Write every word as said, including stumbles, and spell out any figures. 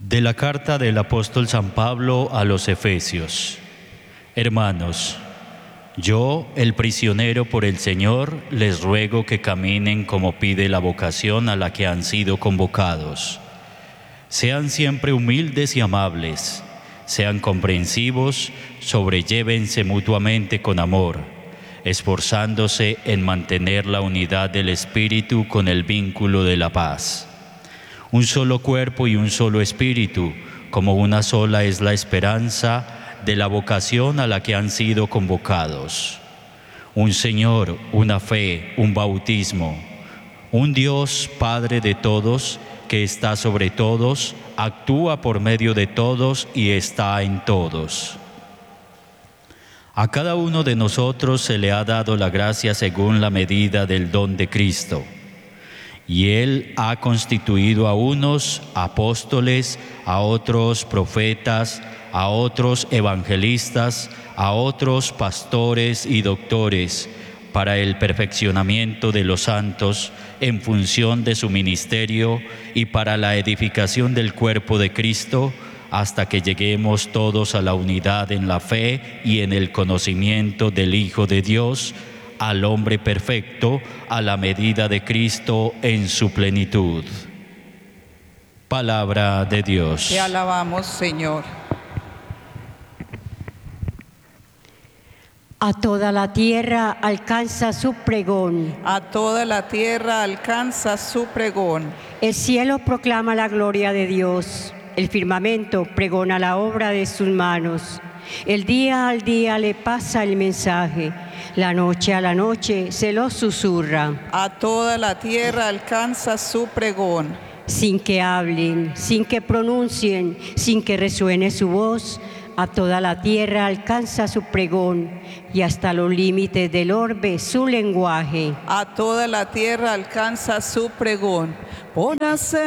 De la carta del apóstol San Pablo a los Efesios. Hermanos, yo, el prisionero por el Señor, les ruego que caminen como pide la vocación a la que han sido convocados. Sean siempre humildes y amables, sean comprensivos, sobrellévense mutuamente con amor, esforzándose en mantener la unidad del Espíritu con el vínculo de la paz. Un solo cuerpo y un solo espíritu, como una sola es la esperanza de la vocación a la que han sido convocados. Un Señor, una fe, un bautismo. Un Dios, Padre de todos, que está sobre todos, actúa por medio de todos y está en todos. A cada uno de nosotros se le ha dado la gracia según la medida del don de Cristo. Y Él ha constituido a unos apóstoles, a otros profetas, a otros evangelistas, a otros pastores y doctores, para el perfeccionamiento de los santos en función de su ministerio y para la edificación del cuerpo de Cristo, hasta que lleguemos todos a la unidad en la fe y en el conocimiento del Hijo de Dios, al hombre perfecto, a la medida de Cristo en su plenitud. Palabra de Dios. Te alabamos, Señor. A toda la tierra alcanza su pregón. A toda la tierra alcanza su pregón. El cielo proclama la gloria de Dios. El firmamento pregona la obra de sus manos. El día al día le pasa el mensaje. La noche a la noche se lo susurra. A toda la tierra alcanza su pregón. Sin que hablen, sin que pronuncien, sin que resuene su voz, a toda la tierra alcanza su pregón y hasta los límites del orbe su lenguaje. A toda la tierra alcanza su pregón. Póngase